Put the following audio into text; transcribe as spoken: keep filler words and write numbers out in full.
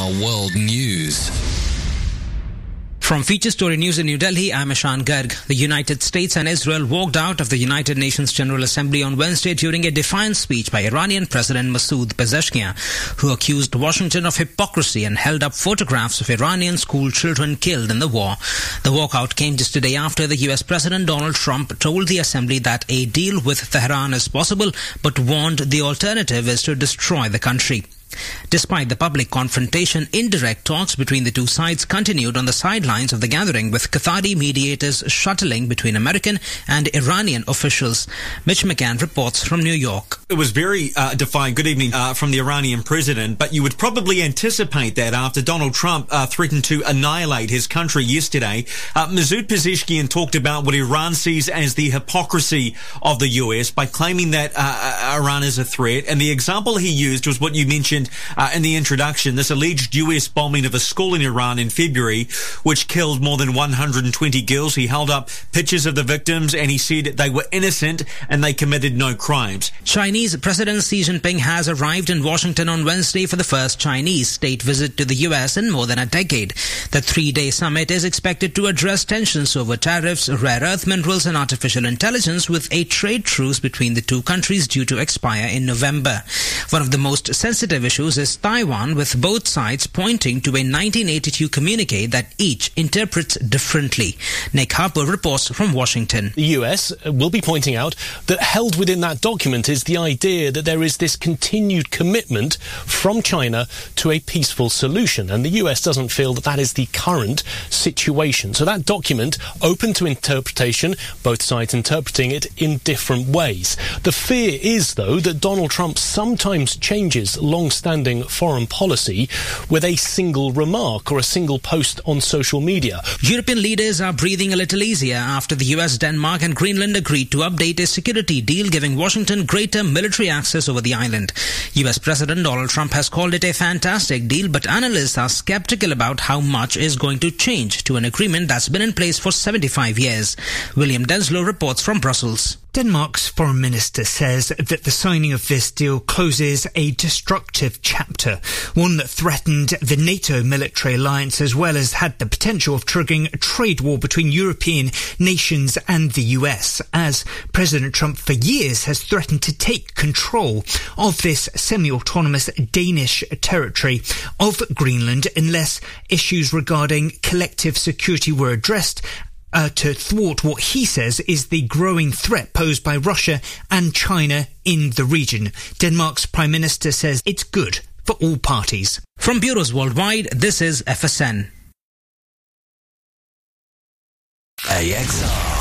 World News. From Feature Story News in New Delhi, I'm Ishan Garg. The United States and Israel walked out of the United Nations General Assembly on Wednesday during a defiant speech by Iranian President Masoud Pezeshkian, who accused Washington of hypocrisy and held up photographs of Iranian school children killed in the war. The walkout came just a day after the U S President Donald Trump told the Assembly that a deal with Tehran is possible, but warned the alternative is to destroy the country. Despite the public confrontation, indirect talks between the two sides continued on the sidelines of the gathering, with Qatari mediators shuttling between American and Iranian officials. Mitch McCann reports from New York. It was very uh, defiant. Good evening uh, from the Iranian president, but you would probably anticipate that after Donald Trump uh, threatened to annihilate his country yesterday. Uh, Masoud Pezeshkian talked about what Iran sees as the hypocrisy of the U S by claiming that uh, Iran is a threat, and the example he used was what you mentioned Uh, in the introduction, this alleged U S bombing of a school in Iran in February, which killed more than one hundred twenty girls. He held up pictures of the victims and he said they were innocent and they committed no crimes. Chinese President Xi Jinping has arrived in Washington on Wednesday for the first Chinese state visit to the U S in more than a decade. The three-day summit is expected to address tensions over tariffs, rare earth minerals and artificial intelligence, with a trade truce between the two countries due to expire in November. One of the most sensitive issues is Taiwan, with both sides pointing to a nineteen eighty-two communique that each interprets differently. Nick Harper reports from Washington. The U S will be pointing out that held within that document is the idea that there is this continued commitment from China to a peaceful solution, and the U S doesn't feel that that is the current situation. So that document, open to interpretation, both sides interpreting it in different ways. The fear is, though, that Donald Trump sometimes changes long-standing foreign policy with a single remark or a single post on social media. European leaders are breathing a little easier after the U S, Denmark and Greenland agreed to update a security deal giving Washington greater military access over the island. U S President Donald Trump has called it a fantastic deal, but analysts are skeptical about how much is going to change to an agreement that's been in place for seventy-five years. William Denslow reports from Brussels. Denmark's foreign minister says that the signing of this deal closes a destructive chapter, one that threatened the NATO military alliance as well as had the potential of triggering a trade war between European nations and the U S, as President Trump for years has threatened to take control of this semi-autonomous Danish territory of Greenland unless issues regarding collective security were addressed, Uh, to thwart what he says is the growing threat posed by Russia and China in the region. Denmark's Prime Minister says it's good for all parties. From bureaus worldwide, this is F S N. A X R.